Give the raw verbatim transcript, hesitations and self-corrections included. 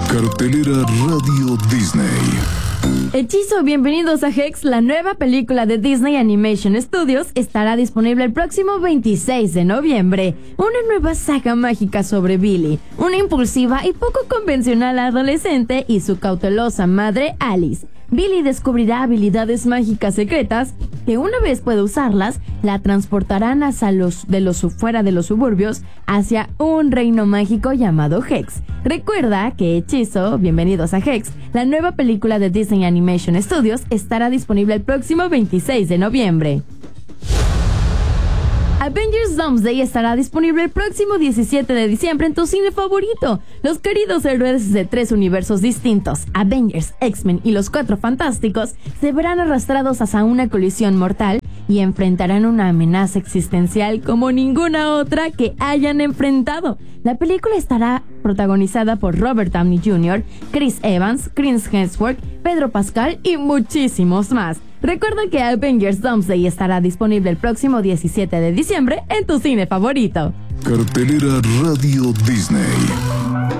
Cartelera Radio Disney. Hechizo, bienvenidos a Hex. La nueva película de Disney Animation Studios estará disponible el próximo veintiséis de noviembre. Una nueva saga mágica sobre Billy, una impulsiva y poco convencional adolescente y su cautelosa madre Alice. Billy descubrirá habilidades mágicas secretas que, una vez puede usarlas, la transportarán hacia los de los fuera de los suburbios hacia un reino mágico llamado Hex. Recuerda que Hechizo, bienvenidos a Hex, la nueva película de Disney Animation Studios estará disponible el próximo veintiséis de noviembre. Avengers Doomsday estará disponible el próximo diecisiete de diciembre en tu cine favorito. Los queridos héroes de tres universos distintos, Avengers, X-Men y los Cuatro Fantásticos, se verán arrastrados hacia una colisión mortal y enfrentarán una amenaza existencial como ninguna otra que hayan enfrentado. La película estará protagonizada por Robert Downey junior, Chris Evans, Chris Hemsworth, Pedro Pascal y muchísimos más. Recuerda que Avengers Doomsday estará disponible el próximo diecisiete de diciembre en tu cine favorito. Cartelera Radio Disney.